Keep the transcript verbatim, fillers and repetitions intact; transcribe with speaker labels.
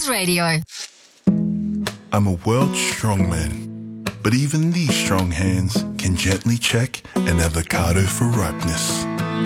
Speaker 1: Pulse Radio.
Speaker 2: I'm a world strongman, but even these strong hands can gently check an avocado for ripeness.